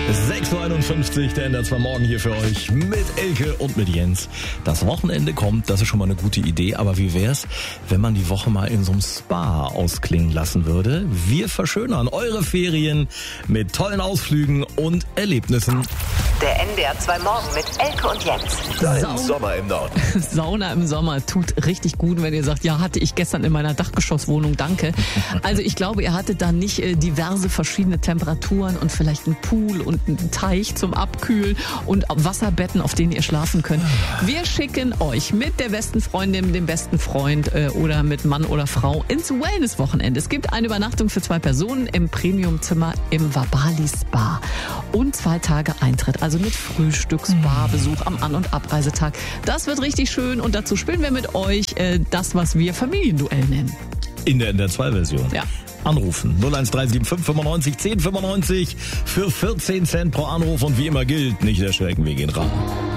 6.51 Uhr, der NDR 2 Morgen hier für euch mit Elke und mit Jens. Das Wochenende kommt, das ist schon mal eine gute Idee, aber wie wär's, wenn man die Woche mal in so einem Spa ausklingen lassen würde? Wir verschönern eure Ferien mit tollen Ausflügen und Erlebnissen. Der NDR 2 Morgen mit Elke und Jens. Dein Sommer im Norden. Sauna im Sommer tut richtig gut, wenn ihr sagt, ja, hatte ich gestern in meiner Dachgeschosswohnung, danke. Also ich glaube, ihr hattet da nicht diverse verschiedene Temperaturen und vielleicht einen Pool und einen Teich zum Abkühlen und Wasserbetten, auf denen ihr schlafen könnt. Wir schicken euch mit der besten Freundin, dem besten Freund oder mit Mann oder Frau ins Wellness-Wochenende. Es gibt eine Übernachtung für 2 Personen im Premiumzimmer im Vabali Spa und 2 Tage Eintritt, also mit Frühstück, Spa-Besuch am An- und Abreisetag. Das wird richtig schön und dazu spielen wir mit euch das, was wir Familienduell nennen. In der NDR 2 Version. Ja. Anrufen 01375 95 10 95 für 14 Cent pro Anruf und wie immer gilt, nicht erschrecken, wir gehen ran.